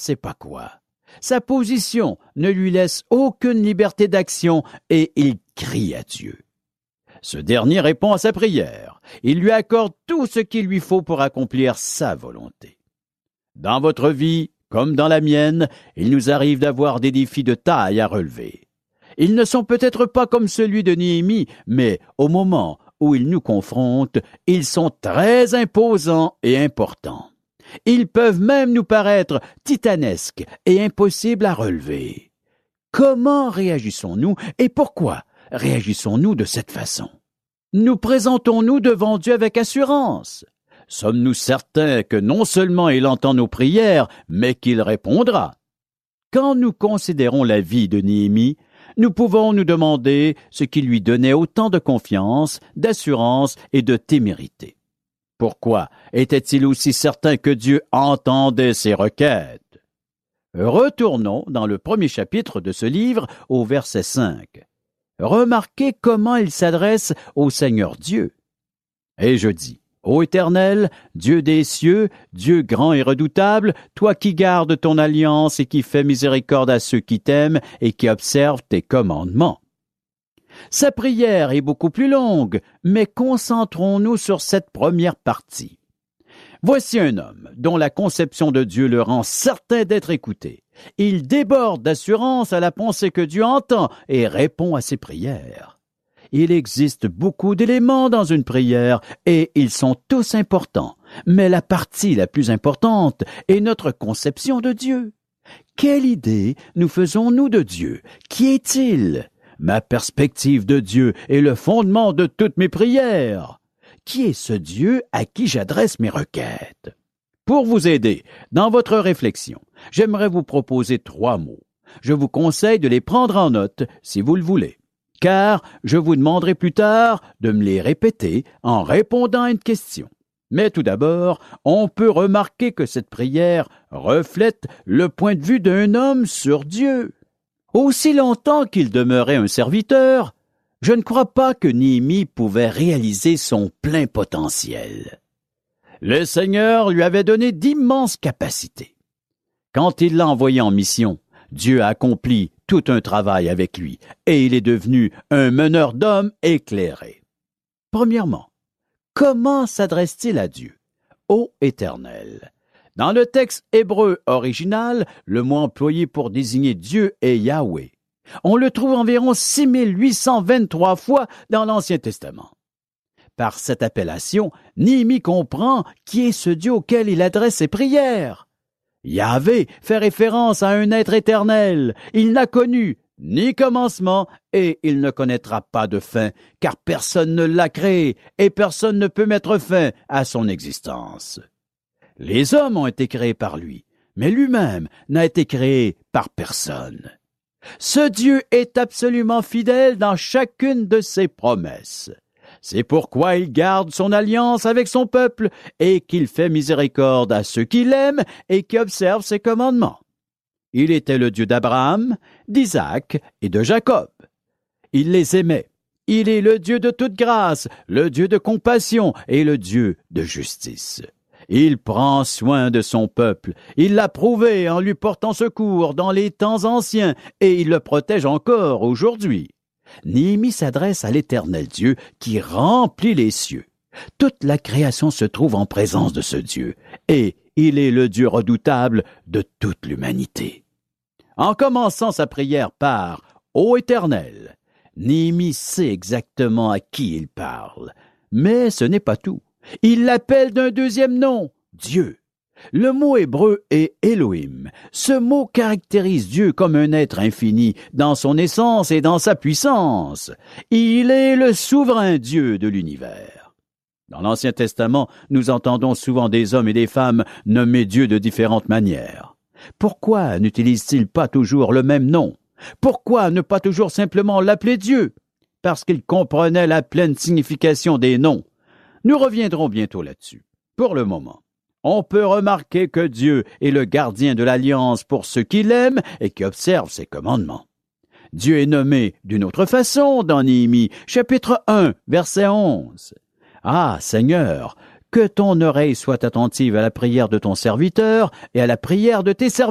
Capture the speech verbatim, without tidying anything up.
sait pas quoi. Sa position ne lui laisse aucune liberté d'action et il crie à Dieu. Ce dernier répond à sa prière. Il lui accorde tout ce qu'il lui faut pour accomplir sa volonté. Dans votre vie, comme dans la mienne, il nous arrive d'avoir des défis de taille à relever. Ils ne sont peut-être pas comme celui de Néhémie, mais au moment où ils nous confrontent, ils sont très imposants et importants. Ils peuvent même nous paraître titanesques et impossibles à relever. Comment réagissons-nous et pourquoi réagissons-nous de cette façon? Nous présentons-nous devant Dieu avec assurance? Sommes-nous certains que non seulement il entend nos prières, mais qu'il répondra? Quand nous considérons la vie de Néhémie, nous pouvons nous demander ce qui lui donnait autant de confiance, d'assurance et de témérité. Pourquoi était-il aussi certain que Dieu entendait ses requêtes? Retournons dans le premier chapitre de ce livre au verset cinq. Remarquez comment il s'adresse au Seigneur Dieu. Et je dis, Ô Éternel, Dieu des cieux, Dieu grand et redoutable, toi qui gardes ton alliance et qui fais miséricorde à ceux qui t'aiment et qui observent tes commandements. Sa prière est beaucoup plus longue, mais concentrons-nous sur cette première partie. Voici un homme dont la conception de Dieu le rend certain d'être écouté. Il déborde d'assurance à la pensée que Dieu entend et répond à ses prières. Il existe beaucoup d'éléments dans une prière et ils sont tous importants, mais la partie la plus importante est notre conception de Dieu. Quelle idée nous faisons-nous de Dieu? Qui est-il? Ma perspective de Dieu est le fondement de toutes mes prières. Qui est ce Dieu à qui j'adresse mes requêtes? Pour vous aider dans votre réflexion, j'aimerais vous proposer trois mots. Je vous conseille de les prendre en note si vous le voulez, car je vous demanderai plus tard de me les répéter en répondant à une question. Mais tout d'abord, on peut remarquer que cette prière reflète le point de vue d'un homme sur Dieu. Aussi longtemps qu'il demeurait un serviteur, je ne crois pas que Néhémie pouvait réaliser son plein potentiel. Le Seigneur lui avait donné d'immenses capacités. Quand il l'a envoyé en mission, Dieu a accompli tout un travail avec lui et il est devenu un meneur d'hommes éclairé. Premièrement, comment s'adresse-t-il à Dieu? Ô Éternel. Dans le texte hébreu original, le mot employé pour désigner Dieu est Yahweh. On le trouve environ six mille huit cent vingt-trois fois dans l'Ancien Testament. Par cette appellation, Néhémie comprend qui est ce Dieu auquel il adresse ses prières. Yahvé fait référence à un être éternel. Il n'a connu ni commencement et il ne connaîtra pas de fin, car personne ne l'a créé et personne ne peut mettre fin à son existence. Les hommes ont été créés par lui, mais lui-même n'a été créé par personne. Ce Dieu est absolument fidèle dans chacune de ses promesses. C'est pourquoi il garde son alliance avec son peuple et qu'il fait miséricorde à ceux qui l'aiment et qui observent ses commandements. Il était le Dieu d'Abraham, d'Isaac et de Jacob. Il les aimait. Il est le Dieu de toute grâce, le Dieu de compassion et le Dieu de justice. Il prend soin de son peuple. Il l'a prouvé en lui portant secours dans les temps anciens et il le protège encore aujourd'hui. Néhémie s'adresse à l'Éternel Dieu qui remplit les cieux. Toute la création se trouve en présence de ce Dieu et il est le Dieu redoutable de toute l'humanité. En commençant sa prière par « Ô Éternel », Néhémie sait exactement à qui il parle. Mais ce n'est pas tout. Il l'appelle d'un deuxième nom, Dieu. Le mot hébreu est Elohim. Ce mot caractérise Dieu comme un être infini dans son essence et dans sa puissance. Il est le souverain Dieu de l'univers. Dans l'Ancien Testament, nous entendons souvent des hommes et des femmes nommer Dieu de différentes manières. Pourquoi n'utilise-t-il pas toujours le même nom? Pourquoi ne pas toujours simplement l'appeler Dieu? Parce qu'il comprenait la pleine signification des noms. Nous reviendrons bientôt là-dessus. Pour le moment, on peut remarquer que Dieu est le gardien de l'alliance pour ceux qui l'aiment et qui observent ses commandements. Dieu est nommé d'une autre façon dans Néhémie, chapitre un, verset onze. « Ah, Seigneur, que ton oreille soit attentive à la prière de ton serviteur et à la prière de tes serviteurs. »